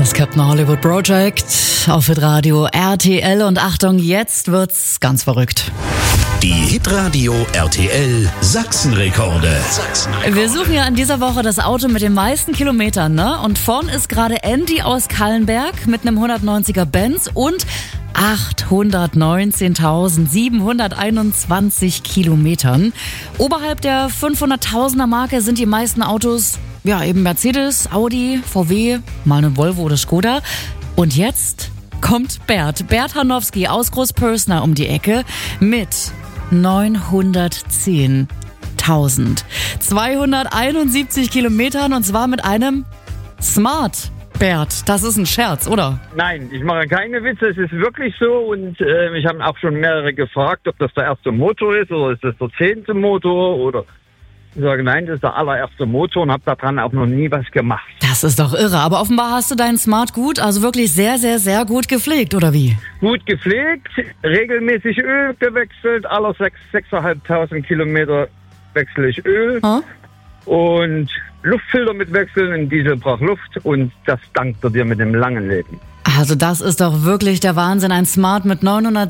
Das Captain Hollywood Project auf Hitradio RTL und Achtung, jetzt wird's ganz verrückt. Die Hitradio RTL Sachsenrekorde. Wir suchen ja in dieser Woche das Auto mit den meisten Kilometern, ne? Und vorn ist gerade Andy aus Kallenberg mit einem 190er Benz und 819.721 Kilometern. Oberhalb der 500.000er Marke sind die meisten Autos, ja, eben Mercedes, Audi, VW, mal ein Volvo oder Skoda. Und jetzt kommt Bert Hanowski aus Großpörsner um die Ecke mit 910.271 Kilometern und zwar mit einem Smart. Bert, das ist ein Scherz, oder? Nein, ich mache keine Witze, es ist wirklich so und mich haben auch schon mehrere gefragt, ob das der erste Motor ist oder ist das der 10. Motor oder ich sage, nein, das ist der allererste Motor und habe daran auch noch nie was gemacht. Das ist doch irre, aber offenbar hast du deinen Smart gut, also wirklich sehr, sehr, sehr gut gepflegt, oder wie? Gut gepflegt, regelmäßig Öl gewechselt, alle 6.500 Kilometer wechsle ich Öl und Luftfilter mitwechseln, ein Diesel braucht Luft und das dankt er dir mit dem langen Leben. Also das ist doch wirklich der Wahnsinn, ein Smart mit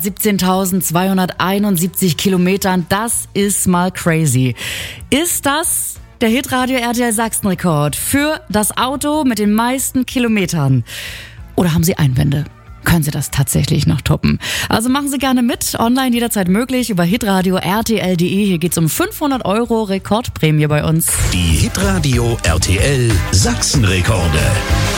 917.271 Kilometern, das ist mal crazy. Ist das der Hitradio RTL Sachsenrekord für das Auto mit den meisten Kilometern? Oder haben Sie Einwände? Können Sie das tatsächlich noch toppen? Also machen Sie gerne mit, online jederzeit möglich über hitradio rtl.de. Hier geht's um 500 € Rekordprämie bei uns. Die Hitradio RTL Sachsenrekorde.